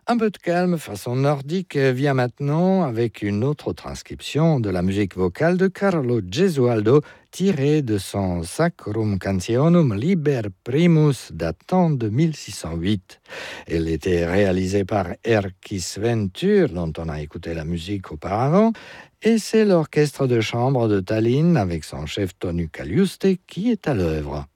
Un peu de calme façon nordique vient maintenant avec une autre transcription de la musique vocale de Carlo Gesualdo tirée de son Sacrum Cantionum Liber Primus datant de 1608. Elle était réalisée par Erkis Ventur, dont on a écouté la musique auparavant, et c'est l'orchestre de chambre de Tallinn avec son chef Tonu Kaljuste qui est à l'œuvre.